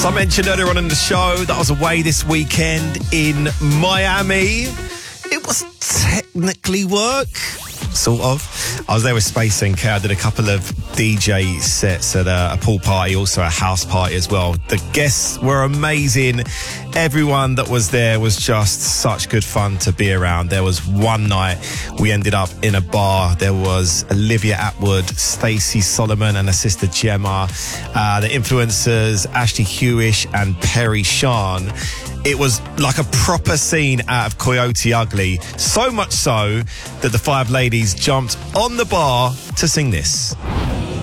As I mentioned earlier on in the show, that I was away this weekend in Miami. It was technically work, sort of. I was there with Space NK. I did a couple of DJ sets at a pool party, also a house party as well. The guests were amazing. Everyone that was there was just such good fun to be around. There was one night we ended up in a bar. There was Olivia Atwood, Stacey Solomon and her sister Gemma, the influencers Ashley Hewish and Perry Sean. It was like a proper scene out of Coyote Ugly, so much so that the five ladies jumped on the bar to sing this.